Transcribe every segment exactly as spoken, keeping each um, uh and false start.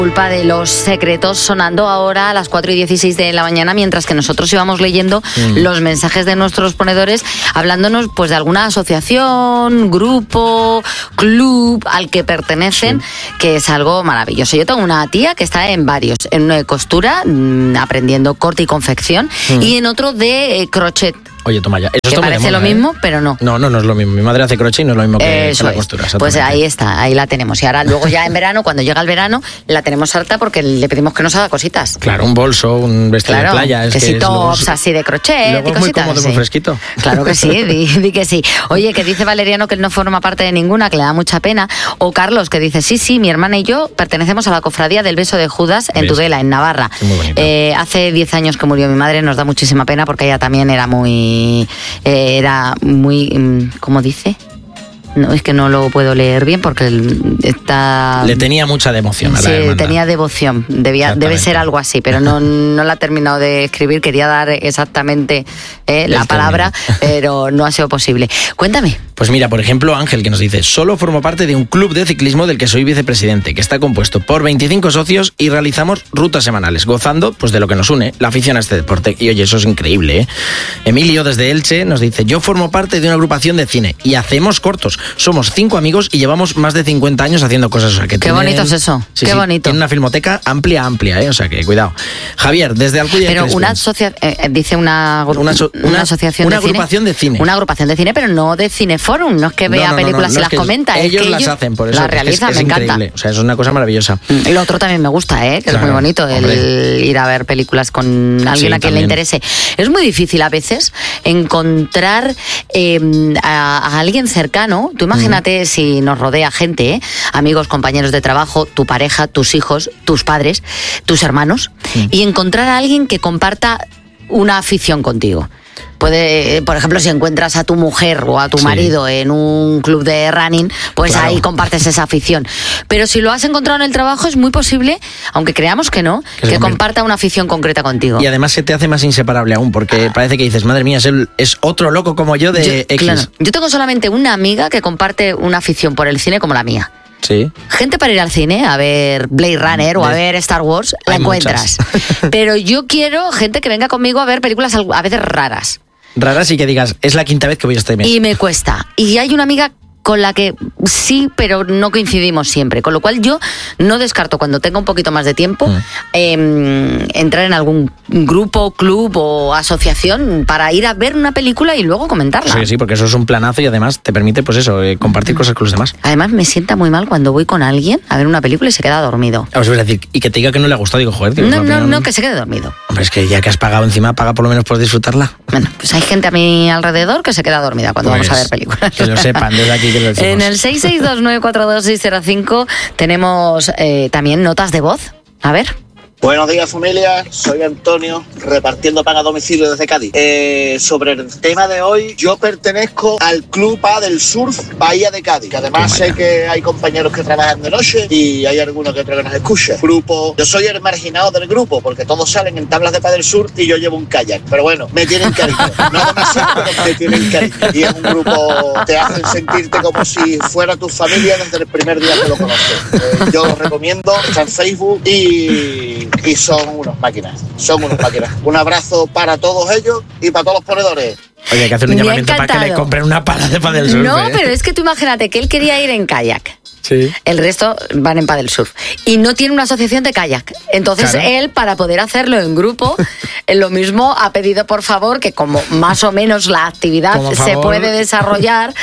Culpa de los secretos sonando ahora a las cuatro y dieciséis de la mañana, mientras que nosotros íbamos leyendo mm. los mensajes de nuestros ponedores hablándonos pues de alguna asociación, grupo, club al que pertenecen, sí. que es algo maravilloso. Yo tengo una tía que está en varios, en uno de costura, mmm, aprendiendo corte y confección, mm. y en otro de eh, crochet. Oye, toma ya. Eso que parece mola, lo ¿eh? mismo, pero no. No, no, no es lo mismo. Mi madre hace crochet y no es lo mismo que, que la costura. Pues ahí está, ahí la tenemos. Y ahora luego ya en verano, cuando llega el verano, la tenemos harta porque le pedimos que nos haga cositas. Claro, un bolso, un vestido claro, de playa. Es que, que si es tops luego, así de crochet luego y es cositas. Muy cómodo, sí. muy fresquito. Claro que sí, di, di que sí. Oye, que dice Valeriano que él no forma parte de ninguna, que le da mucha pena. O Carlos, que dice, sí, sí, mi hermana y yo pertenecemos a la cofradía del Beso de Judas en ¿Ves? Tudela, en Navarra. Sí, muy bonito. Eh, hace diez años que murió mi madre, nos da muchísima pena porque ella también era muy... Eh, era muy, ¿cómo dice? No, es que no lo puedo leer bien porque está... Le tenía mucha devoción a la Sí, hermandad. tenía devoción. Debía, debe ser algo así, pero no, no la he terminado de escribir. Quería dar exactamente eh, la palabra, pero no ha sido posible. Cuéntame. Pues mira, por ejemplo, Ángel, que nos dice, solo formo parte de un club de ciclismo del que soy vicepresidente, que está compuesto por veinticinco socios y realizamos rutas semanales, gozando pues de lo que nos une, la afición a este deporte. Y oye, eso es increíble, ¿eh? Emilio, desde Elche, nos dice, yo formo parte de una agrupación de cine y hacemos cortos. Somos cinco amigos y llevamos más de cincuenta años haciendo cosas. O sea, que Qué tienen... bonito es eso, sí, qué sí, bonito. Tiene una filmoteca amplia, amplia, ¿eh? O sea, que cuidado. Javier, desde Alcudia. Pero una asociación, eh, dice una, una, so una, una asociación una de agrupación cine. de cine. Una agrupación de cine, pero no de Cineforum, no es que vea no, no, películas no, no, y no, las es que comenta. Ellos es que las ellos hacen, por eso. las realizan, es, es me increíble. encanta. O sea, es una cosa maravillosa. El otro también me gusta, ¿eh? Que claro, es muy bonito el hombre. Ir a ver películas con alguien sí, a quien también. Le interese. Es muy difícil a veces encontrar eh, a, a alguien cercano. Tú imagínate mm. si nos rodea gente, ¿eh? Amigos, compañeros de trabajo, tu pareja, tus hijos, tus padres, tus hermanos, mm. y encontrar a alguien que comparta una afición contigo. Puede, por ejemplo, si encuentras a tu mujer o a tu sí. marido en un club de running, pues claro. ahí compartes esa afición. Pero si lo has encontrado en el trabajo, es muy posible, aunque creamos que no, que, que comparta una afición concreta contigo. Y además se te hace más inseparable aún, porque ah. parece que dices, madre mía, es, el, es otro loco como yo de yo, X. Claro. Yo tengo solamente una amiga que comparte una afición por el cine como la mía. Sí. Gente para ir al cine a ver Blade Runner o a ver Star Wars, la Hay encuentras. Pero yo quiero gente que venga conmigo a ver películas a veces raras. Raras y que digas, es la quinta vez que voy a este mes. Y me cuesta. Y hay una amiga con la que sí, pero no coincidimos siempre. Con lo cual yo no descarto, cuando tenga un poquito más de tiempo, mm. eh, entrar en algún grupo, club o asociación para ir a ver una película y luego comentarla. Sí, sí, porque eso es un planazo y además te permite, pues eso, eh, compartir mm. cosas con los demás. Además me sienta muy mal cuando voy con alguien a ver una película y se queda dormido. Os voy a decir, y que te diga que no le ha gustado, digo, joder. Tío, no, no, no, que se quede dormido. Hombre, es que ya que has pagado encima, paga por lo menos por disfrutarla. Bueno, pues hay gente a mi alrededor que se queda dormida cuando pues, vamos a ver películas. Que lo sepan desde aquí. En el seis seis dos nueve cuatro dos seis cero cinco tenemos eh, también notas de voz. A ver. Buenos días, familia. Soy Antonio, repartiendo pan a domicilio desde Cádiz. Eh, sobre el tema de hoy, yo pertenezco al Club A del Surf Bahía de Cádiz, que además sé que hay compañeros que trabajan de noche y hay algunos que otros que nos escuchan. Grupo, yo soy el marginado del grupo, porque todos salen en tablas de pádel surf y yo llevo un kayak. Pero bueno, me tienen cariño. No demasiado, pero me tienen cariño. Y es un grupo, te hacen sentirte como si fuera tu familia desde el primer día que lo conoces. Eh, yo lo recomiendo, está en Facebook y... y son unos máquinas, son unos máquinas. Un abrazo para todos ellos y para todos los ponedores. Oye, hay que hacer un llamamiento para que le compren una pala de pádel surf. No, ¿eh? pero es que tú imagínate que él quería ir en kayak. Sí. El resto van en paddle surf. Y no tiene una asociación de kayak. Entonces claro. él, para poder hacerlo en grupo, lo mismo ha pedido por favor que como más o menos la actividad se puede desarrollar,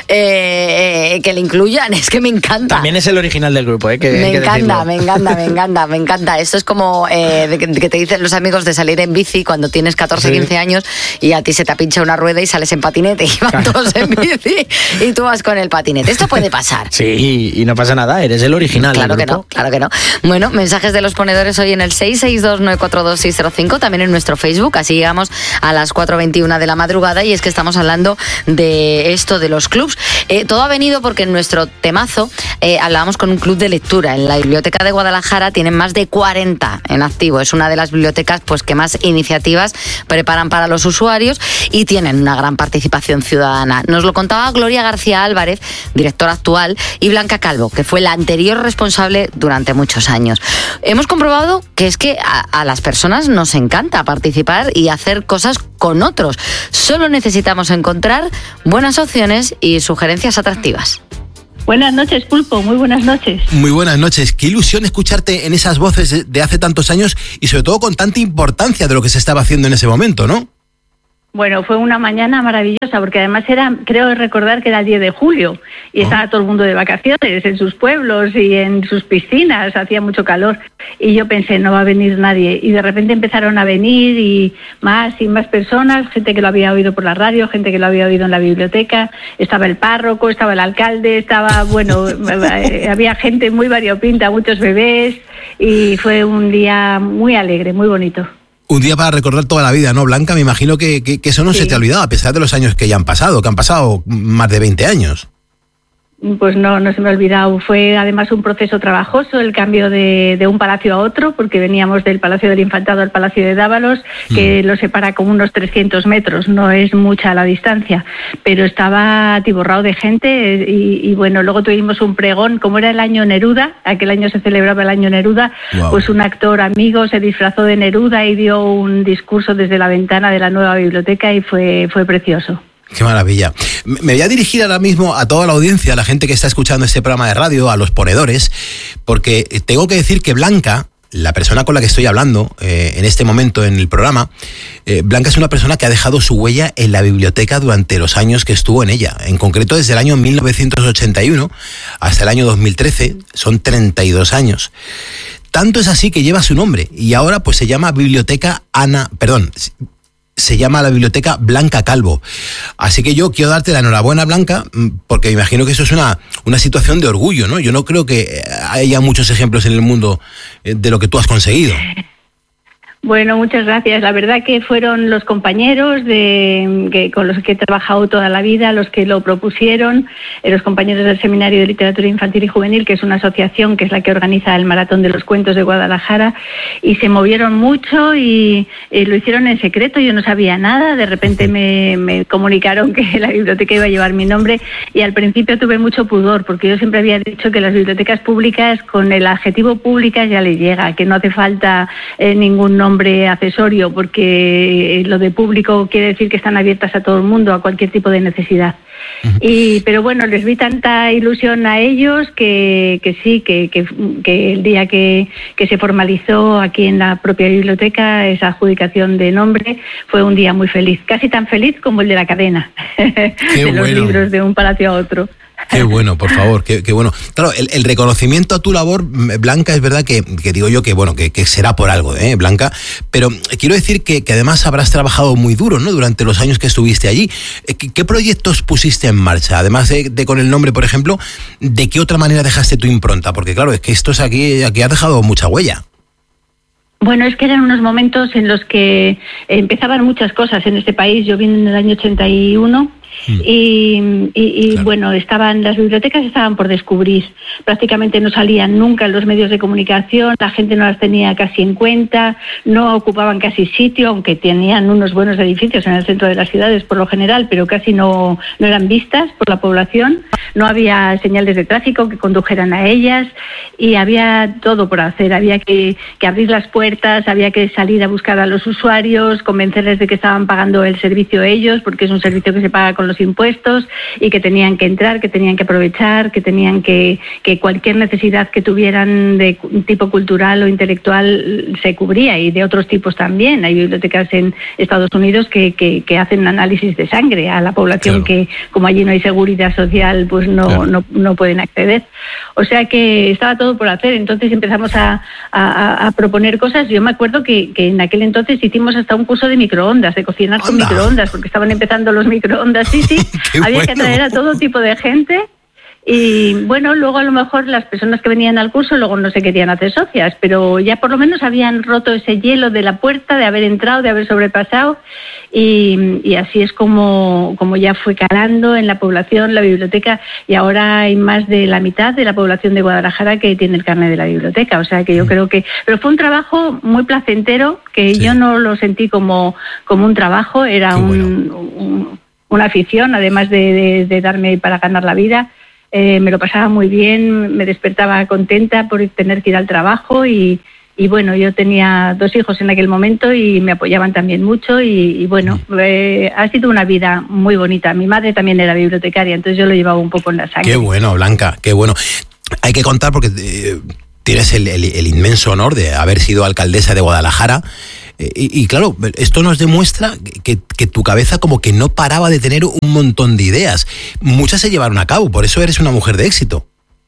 eh, eh, que le incluyan. Es que me encanta. También es el original del grupo, ¿eh? Que, me, hay que encanta, me encanta, me encanta, me encanta. Esto es como eh, de que, de que te dicen los amigos de salir en bici cuando tienes catorce, sí. quince años y a ti se te pincha una rueda y sales en patinete y van claro. todos en bici y tú vas con el patinete. Esto puede pasar. Sí. Y no pasa nada, eres el original. Claro del que grupo. no, claro que no. Bueno, mensajes de los ponedores hoy en el seis seis dos nueve cuatro dos seis cero cinco, también en nuestro Facebook, así llegamos a las cuatro veintiuna de la madrugada y es que estamos hablando de esto de los clubs. Eh, todo ha venido porque en nuestro temazo eh, hablábamos con un club de lectura. En la Biblioteca de Guadalajara tienen más de cuarenta en activo. Es una de las bibliotecas pues que más iniciativas preparan para los usuarios y tienen una gran participación ciudadana. Nos lo contaba Gloria García Álvarez, directora actual, y Blanca Calvo, que fue la anterior responsable durante muchos años. Hemos comprobado que es que a, a las personas nos encanta participar y hacer cosas con otros. Solo necesitamos encontrar buenas opciones y sugerencias atractivas. Buenas noches, Pulpo, muy buenas noches. Muy buenas noches. Qué ilusión escucharte en esas voces de hace tantos años y sobre todo con tanta importancia de lo que se estaba haciendo en ese momento, ¿no? Bueno, fue una mañana maravillosa, porque además era, creo recordar que era el diez de julio y oh. estaba todo el mundo de vacaciones en sus pueblos y en sus piscinas, hacía mucho calor y yo pensé, no va a venir nadie, y de repente empezaron a venir y más y más personas, gente que lo había oído por la radio, gente que lo había oído en la biblioteca, estaba el párroco, estaba el alcalde, estaba, bueno, había gente muy variopinta, muchos bebés, y fue un día muy alegre, muy bonito. Un día para recordar toda la vida, ¿no, Blanca? Me imagino que, que, que eso no sí. se te ha olvidado, a pesar de los años que ya han pasado, que han pasado más de veinte años. Pues no, no se me ha olvidado. Fue además un proceso trabajoso el cambio de, de un palacio a otro, porque veníamos del Palacio del Infantado al Palacio de Dávalos, que mm. lo separa como unos trescientos metros, no es mucha la distancia, pero estaba atiborrado de gente y, y bueno, luego tuvimos un pregón, como era el año Neruda, aquel año se celebraba el año Neruda, wow. pues un actor amigo se disfrazó de Neruda y dio un discurso desde la ventana de la nueva biblioteca y fue, fue precioso. Qué maravilla. Me voy a dirigir ahora mismo a toda la audiencia, a la gente que está escuchando este programa de radio, a los ponedores, porque tengo que decir que Blanca, la persona con la que estoy hablando eh, en este momento en el programa, eh, Blanca es una persona que ha dejado su huella en la biblioteca durante los años que estuvo en ella. En concreto, desde el año mil novecientos ochenta y uno hasta el año dos mil trece, son treinta y dos años. Tanto es así que lleva su nombre y ahora pues se llama Biblioteca Ana, perdón, se llama la Biblioteca Blanca Calvo. Así que yo quiero darte la enhorabuena, Blanca, porque me imagino que eso es una, una situación de orgullo, ¿no? Yo no creo que haya muchos ejemplos en el mundo de lo que tú has conseguido. Bueno, muchas gracias. La verdad que fueron los compañeros de, que, con los que he trabajado toda la vida, los que lo propusieron, eh, los compañeros del Seminario de Literatura Infantil y Juvenil, que es una asociación que es la que organiza el Maratón de los Cuentos de Guadalajara, y se movieron mucho y eh, lo hicieron en secreto. Yo no sabía nada, de repente me, me comunicaron que la biblioteca iba a llevar mi nombre y al principio tuve mucho pudor, porque yo siempre había dicho que las bibliotecas públicas, con el adjetivo públicas ya les llega, que no hace falta eh, ningún nombre nombre accesorio, porque lo de público quiere decir que están abiertas a todo el mundo, a cualquier tipo de necesidad. Uh-huh. Y pero bueno, les vi tanta ilusión a ellos que, que sí, que, que, que el día que, que se formalizó aquí en la propia biblioteca esa adjudicación de nombre fue un día muy feliz, casi tan feliz como el de la cadena de bueno. los libros de un palacio a otro. Qué bueno, por favor, qué, qué bueno. Claro, el, el reconocimiento a tu labor, Blanca, es verdad que, que digo yo que bueno, que, que será por algo, ¿eh, Blanca? Pero quiero decir que, que además habrás trabajado muy duro, ¿no? Durante los años que estuviste allí. ¿Qué, qué proyectos pusiste en marcha? Además de, de con el nombre, por ejemplo, ¿de qué otra manera dejaste tu impronta? Porque claro, es que esto es aquí, aquí has dejado mucha huella. Bueno, es que eran unos momentos en los que empezaban muchas cosas en este país. Yo vine en el año ochenta y uno Mm. Y, y, y claro. bueno, estaban las bibliotecas estaban por descubrir. Prácticamente no salían nunca en los medios de comunicación, la gente no las tenía casi en cuenta, no ocupaban casi sitio, aunque tenían unos buenos edificios en el centro de las ciudades por lo general, pero casi no, no eran vistas por la población. No había señales de tráfico que condujeran a ellas y había todo por hacer. Había que, que abrir las puertas, había que salir a buscar a los usuarios, convencerles de que estaban pagando el servicio ellos, porque es un servicio que se paga con los impuestos y que tenían que entrar, que tenían que aprovechar, que tenían que, que cualquier necesidad que tuvieran de tipo cultural o intelectual se cubría, y de otros tipos también. Hay bibliotecas en Estados Unidos que, que, que hacen análisis de sangre a la población, claro, que como allí no hay seguridad social, pues no, claro, no, no pueden acceder. O sea que estaba todo por hacer. Entonces empezamos a, a, a proponer cosas. Yo me acuerdo que, que en aquel entonces hicimos hasta un curso de microondas, de cocinar con Anda. microondas, porque estaban empezando los microondas. Sí, sí, había bueno. que atraer a todo tipo de gente. Y bueno, luego a lo mejor las personas que venían al curso luego no se querían hacer socias, pero ya por lo menos habían roto ese hielo de la puerta, de haber entrado, de haber sobrepasado, y, y así es como, como ya fue calando en la población la biblioteca, y ahora hay más de la mitad de la población de Guadalajara que tiene el carnet de la biblioteca. O sea que yo mm. creo que... Pero fue un trabajo muy placentero, que sí. yo no lo sentí como, como un trabajo, era un, bueno. un, una afición, además de, de, de darme para ganar la vida. eh, me lo pasaba muy bien, me despertaba contenta por tener que ir al trabajo y, y bueno, yo tenía dos hijos en aquel momento y me apoyaban también mucho y, y bueno, eh, ha sido una vida muy bonita. Mi madre también era bibliotecaria, entonces yo lo llevaba un poco en la sangre. Qué bueno, Blanca, qué bueno. Hay que contar porque eh, tienes el, el, el inmenso honor de haber sido alcaldesa de Guadalajara. Y, y claro, esto nos demuestra que, que tu cabeza como que no paraba de tener un montón de ideas. Muchas se llevaron a cabo, por eso eres una mujer de éxito.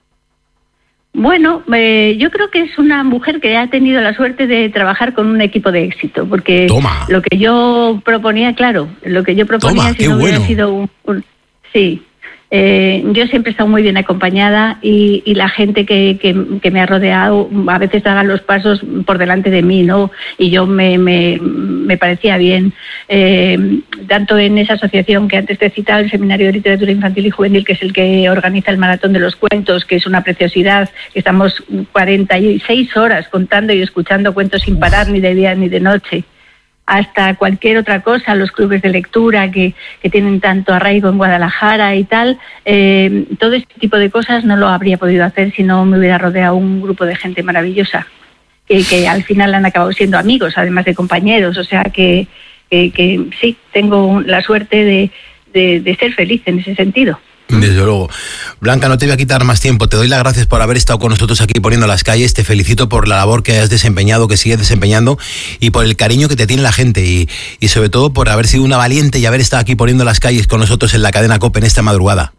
Bueno, eh, yo creo que es una mujer que ha tenido la suerte de trabajar con un equipo de éxito, porque Toma. lo que yo proponía, claro, lo que yo proponía Toma, si no hubiera bueno. sido un, un sí. Eh, yo siempre he estado muy bien acompañada y, y la gente que, que, que me ha rodeado a veces daban los pasos por delante de mí, ¿no? Y yo me, me, me parecía bien. Eh, tanto en esa asociación que antes te he citado, el Seminario de Literatura Infantil y Juvenil, que es el que organiza el Maratón de los Cuentos, que es una preciosidad, que estamos cuarenta y seis horas contando y escuchando cuentos sin parar, ni de día ni de noche, hasta cualquier otra cosa, los clubes de lectura que, que tienen tanto arraigo en Guadalajara y tal, eh, todo este tipo de cosas no lo habría podido hacer si no me hubiera rodeado un grupo de gente maravillosa, que, que al final han acabado siendo amigos, además de compañeros, o sea que, que, que sí, tengo la suerte de, de, de ser feliz en ese sentido. Desde luego. Blanca, no te voy a quitar más tiempo. Te doy las gracias por haber estado con nosotros aquí poniendo las calles. Te felicito por la labor que has desempeñado, que sigues desempeñando y por el cariño que te tiene la gente y, y sobre todo por haber sido una valiente y haber estado aquí poniendo las calles con nosotros en la cadena COPE en esta madrugada.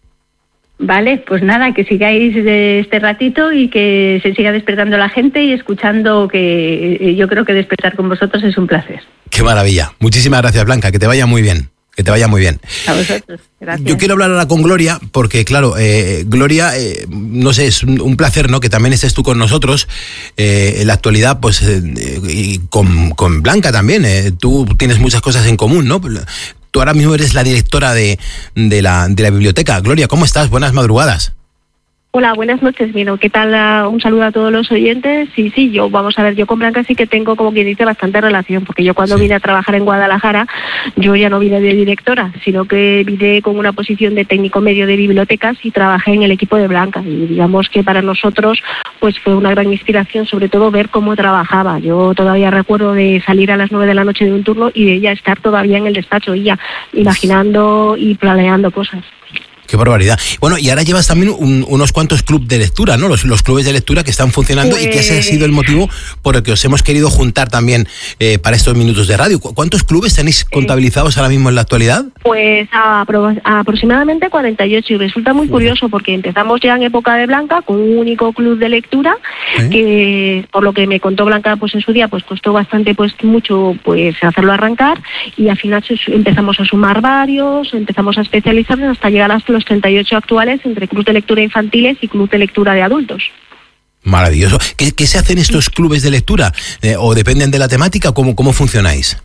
Vale, pues nada, que sigáis de este ratito y que se siga despertando la gente y escuchando, que yo creo que despertar con vosotros es un placer. Qué maravilla. Muchísimas gracias, Blanca. Que te vaya muy bien. Que te vaya muy bien. A vosotros, gracias. Yo quiero hablar ahora con Gloria, porque claro, eh, Gloria, eh, no sé, es un, un placer, ¿no?, que también estés tú con nosotros. Eh, en la actualidad, pues, eh, y con, con Blanca también, eh, tú tienes muchas cosas en común, ¿no? Tú ahora mismo eres la directora de, de, la, de la biblioteca. Gloria, ¿cómo estás? Buenas madrugadas. Hola, buenas noches, Mino. ¿Qué tal? Uh, un saludo a todos los oyentes. Sí, sí, yo, vamos a ver, yo con Blanca sí que tengo, como quien dice, bastante relación, porque yo cuando sí. vine a trabajar en Guadalajara, yo ya no vine de directora, sino que vine con una posición de técnico medio de bibliotecas y trabajé en el equipo de Blanca. Y digamos que para nosotros pues fue una gran inspiración, sobre todo ver cómo trabajaba. Yo todavía recuerdo de salir a las nueve de la noche de un turno y de ella estar todavía en el despacho, ella imaginando y planeando cosas. Qué barbaridad. Bueno, y ahora llevas también un, unos cuantos clubes de lectura, ¿no? Los, los clubes de lectura que están funcionando pues... y que ese ha sido el motivo por el que os hemos querido juntar también eh, para estos minutos de radio. ¿Cuántos clubes tenéis contabilizados ahora mismo en la actualidad? Pues a, a, aproximadamente cuarenta y ocho, y resulta muy curioso porque empezamos ya en época de Blanca con un único club de lectura ¿Eh? que, por lo que me contó Blanca, pues en su día pues costó bastante, pues mucho pues hacerlo arrancar, y al final empezamos a sumar varios, empezamos a especializarnos hasta llegar a los treinta y ocho actuales entre club de lectura infantiles y club de lectura de adultos. Maravilloso. ¿Qué, qué se hacen estos clubes de lectura? Eh, ¿O dependen de la temática? ¿Cómo, cómo funcionáis?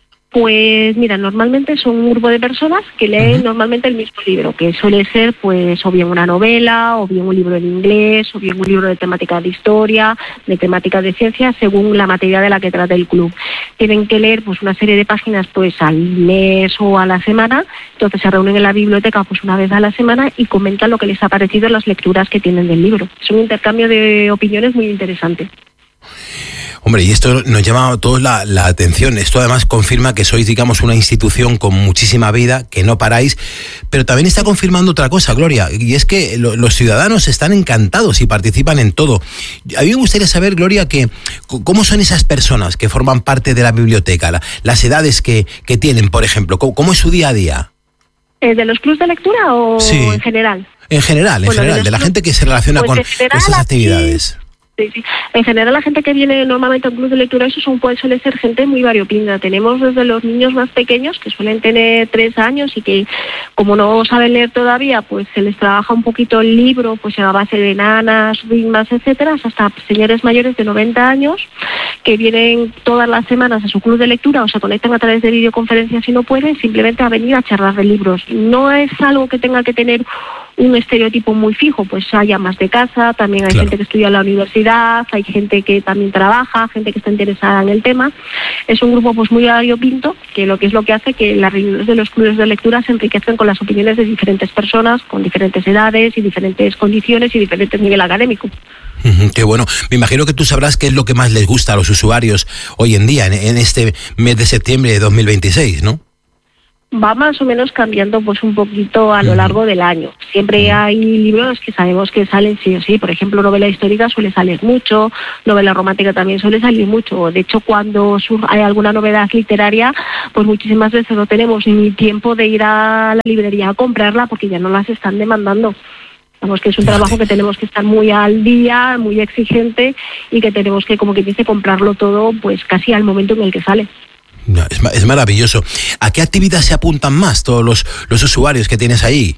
Pues mira, normalmente son un grupo de personas que leen uh-huh. normalmente el mismo libro, que suele ser pues o bien una novela, o bien un libro en inglés, o bien un libro de temática de historia, de temática de ciencia, según la materia de la que trate el club. Tienen que leer pues una serie de páginas pues al mes o a la semana, entonces se reúnen en la biblioteca pues una vez a la semana y comentan lo que les ha parecido las lecturas que tienen del libro. Es un intercambio de opiniones muy interesante. Hombre, y esto nos llama a todos la, la atención. Esto además confirma que sois, digamos, una institución con muchísima vida, que no paráis, pero también está confirmando otra cosa, Gloria, y es que lo, los ciudadanos están encantados y participan en todo. A mí me gustaría saber, Gloria, que cómo son esas personas que forman parte de la biblioteca, la, las edades que, que tienen, por ejemplo, cómo, cómo es su día a día. ¿De los clubs de lectura o sí. en general? En general, en bueno, general, de, de la gente que se relaciona pues con general, esas actividades. Sí, sí. En general, la gente que viene normalmente al club de lectura, eso son, puede, suele ser gente muy variopinta. Tenemos desde los niños más pequeños, que suelen tener tres años y que, como no saben leer todavía, pues se les trabaja un poquito el libro, pues a base de nanas, ritmas, etcétera, hasta señores mayores de noventa años, que vienen todas las semanas a su club de lectura o se conectan a través de videoconferencias si no pueden, simplemente a venir a charlar de libros. No es algo que tenga que tener un estereotipo muy fijo, pues hay amas de casa, también hay claro. gente que estudia en la universidad, hay gente que también trabaja, gente que está interesada en el tema. Es un grupo pues muy variopinto, que lo que es lo que hace que las reuniones de los clubes de lectura se enriquezcan con las opiniones de diferentes personas, con diferentes edades y diferentes condiciones y diferentes nivel académico. Qué bueno. Me imagino que tú sabrás qué es lo que más les gusta a los usuarios hoy en día, en, en este mes de septiembre de dos mil veintiséis, ¿no? Va más o menos cambiando pues un poquito a lo largo del año. Siempre hay libros que sabemos que salen sí o sí. Por ejemplo, novela histórica suele salir mucho, novela romántica también suele salir mucho. De hecho, cuando hay alguna novedad literaria, pues muchísimas veces no tenemos ni tiempo de ir a la librería a comprarla porque ya no las están demandando. Vamos, que es un trabajo que tenemos que estar muy al día, muy exigente y que tenemos que, como que dice, comprarlo todo pues casi al momento en el que sale. No, es, es maravilloso. ¿A qué actividad se apuntan más todos los, los usuarios que tienes ahí?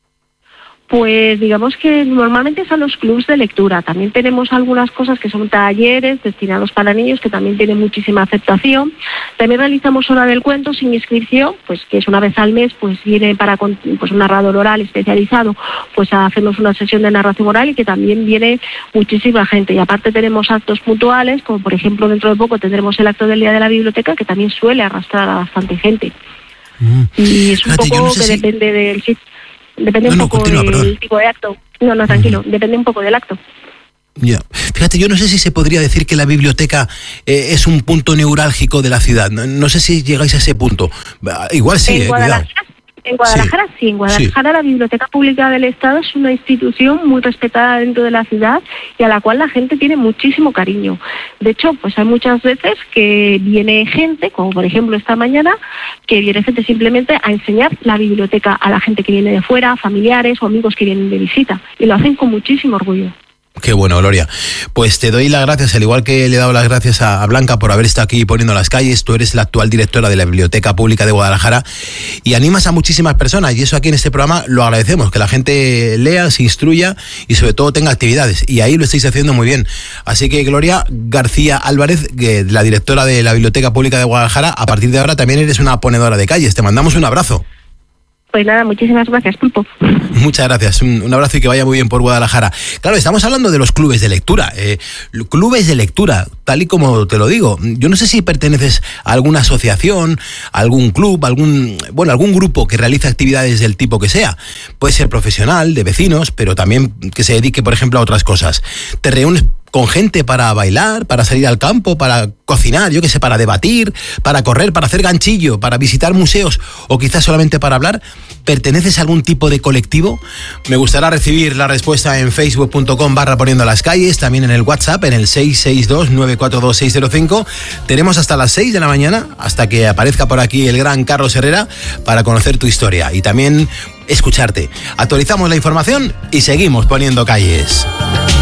Pues digamos que normalmente son los clubs de lectura. También tenemos algunas cosas que son talleres destinados para niños que también tienen muchísima aceptación. También realizamos hora del cuento sin inscripción, pues que es una vez al mes, pues viene para pues un narrador oral especializado, pues a hacernos una sesión de narración oral y que también viene muchísima gente. Y aparte tenemos actos puntuales, como por ejemplo dentro de poco tendremos el acto del Día de la Biblioteca, que también suele arrastrar a bastante gente. Mm. Y es un Fíjate, poco no sé que si... depende del sitio. Depende no, un poco no, continúa, del tipo de acto. No, no, tranquilo, uh-huh. depende un poco del acto. Ya. Fíjate, yo no sé si se podría decir que la biblioteca eh, es un punto neurálgico de la ciudad. No, no sé si llegáis a ese punto. Igual sí, eh, cuidado. En Guadalajara sí, sí. en Guadalajara sí. La Biblioteca Pública del Estado es una institución muy respetada dentro de la ciudad y a la cual la gente tiene muchísimo cariño. De hecho, pues hay muchas veces que viene gente, como por ejemplo esta mañana, que viene gente simplemente a enseñar la biblioteca a la gente que viene de fuera, familiares o amigos que vienen de visita, y lo hacen con muchísimo orgullo. Qué bueno, Gloria. Pues te doy las gracias, al igual que le he dado las gracias a Blanca por haber estado aquí poniendo las calles. Tú eres la actual directora de la Biblioteca Pública de Guadalajara y animas a muchísimas personas, y eso aquí en este programa lo agradecemos, que la gente lea, se instruya y sobre todo tenga actividades, y ahí lo estáis haciendo muy bien. Así que Gloria García Álvarez, la directora de la Biblioteca Pública de Guadalajara, a partir de ahora también eres una ponedora de calles. Te mandamos un abrazo. Pues nada, muchísimas gracias, Pulpo. Muchas gracias, un, un abrazo y que vaya muy bien por Guadalajara. Claro, estamos hablando de los clubes de lectura. Eh, clubes de lectura, tal y como te lo digo. Yo no sé si perteneces a alguna asociación, a algún club, algún bueno, algún grupo que realiza actividades del tipo que sea. Puede ser profesional, de vecinos, pero también que se dedique, por ejemplo, a otras cosas. Te reúnes con gente para bailar, para salir al campo, para cocinar, yo qué sé, para debatir, para correr, para hacer ganchillo, para visitar museos o quizás solamente para hablar. ¿Perteneces a algún tipo de colectivo? Me gustaría recibir la respuesta en facebook punto com barra poniendo las calles, también en el WhatsApp, en el seis seis dos nueve cuatro dos seis cero cinco. Tenemos hasta las seis de la mañana, hasta que aparezca por aquí el gran Carlos Herrera, para conocer tu historia y también escucharte. Actualizamos la información y seguimos poniendo calles.